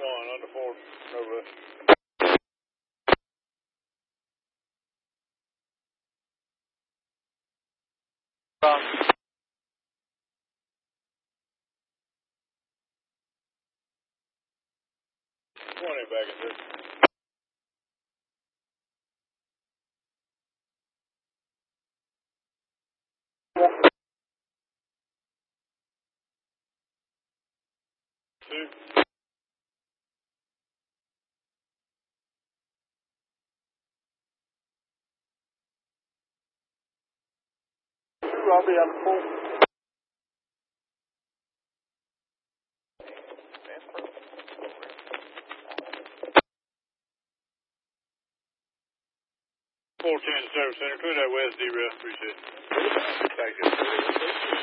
on the 4th, Nova. Come on in back and do. Two. I'll be on the 4th. 410 Service Center. Clear that west, D-Ref. Appreciate it. Thank you.